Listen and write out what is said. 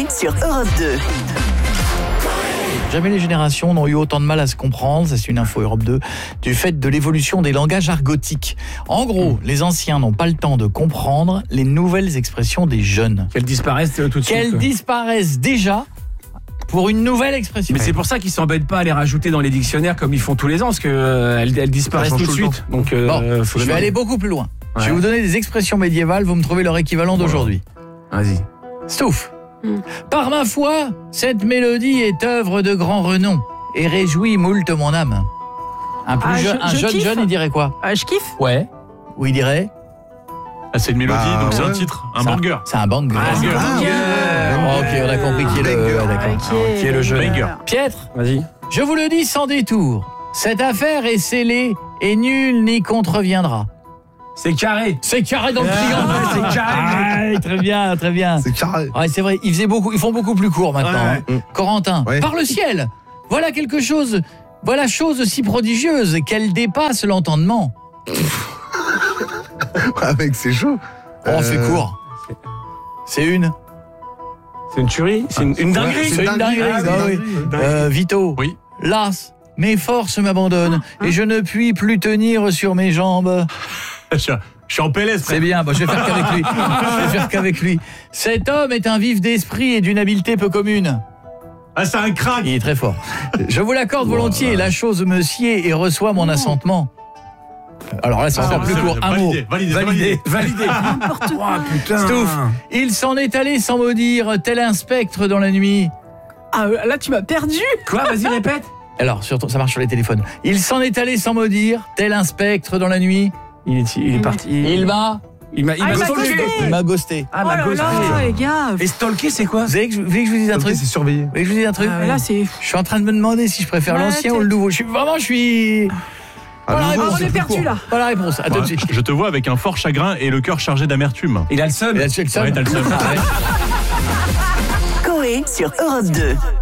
sur Europe 2. Jamais les générations n'ont eu autant de mal à se comprendre, ça c'est une info Europe 2, du fait de l'évolution des langages argotiques. En gros, les anciens n'ont pas le temps de comprendre les nouvelles expressions des jeunes. Qu'elles disparaissent tout de suite. Qu'elles disparaissent déjà pour une nouvelle expression. Mais c'est pour ça qu'ils s'embêtent pas à les rajouter dans les dictionnaires comme ils font tous les ans, parce que elles disparaissent tout de suite. Donc, je vais aller beaucoup plus loin. Ouais. Je vais vous donner des expressions médiévales, vous me trouvez leur équivalent d'aujourd'hui. Vas-y. Stouff. Par ma foi, cette mélodie est œuvre de grand renom et réjouit moult mon âme. Un jeune, il dirait quoi? Je kiffe. Ouais. Ou il dirait? C'est une mélodie, donc c'est un titre, un banger. C'est un banger. Ok, on a compris qui est le jeune. Pietre, vas-y. Je vous le dis sans détour, cette affaire est scellée et nul n'y contreviendra. C'est carré. C'est carré dans le triangle. C'est carré. Très bien, très bien. C'est carré. Ouais, c'est vrai, ils font beaucoup plus court maintenant. Ouais. Corentin, par le ciel, voilà chose si prodigieuse qu'elle dépasse l'entendement. Mec, c'est chaud. C'est court. C'est une tuerie. C'est une dinguerie. C'est une dinguerie. Vito. Oui. Las, mes forces m'abandonnent et je ne puis plus tenir sur mes jambes. Je suis en PLS, frère. C'est bien, je vais faire qu'avec lui. Cet homme est un vif d'esprit et d'une habileté peu commune. Ah, c'est un crack. Il est très fort. Je vous l'accorde volontiers, la chose me sied et reçoit mon assentement. Alors là, c'est encore plus court. Un mot. Validé. N'importe quoi. Putain. Stouff. Il s'en est allé sans mot dire, tel un spectre dans la nuit. Ah, là, tu m'as perdu. Quoi? Vas-y, répète. Alors, surtout, ça marche sur les téléphones. Il s'en est allé sans mot dire, tel un spectre dans la nuit. Il est parti. Il m'a stalké. Il m'a ghosté. Ah, Oh là là, les gars. Et stalker, c'est quoi? Vous voulez que je vous dise un truc? C'est surveillé. Vous voulez que je vous dise un truc? Là, c'est... Je suis en train de me demander si je préfère l'ancien ou le nouveau. Je suis... on est perdu là. Pas la réponse. À tout de suite. Je te vois avec un fort chagrin et le cœur chargé d'amertume. Il a le seum. Et là, tu es le seum. Ouais, t'as le seum. Coé sur Europe 2.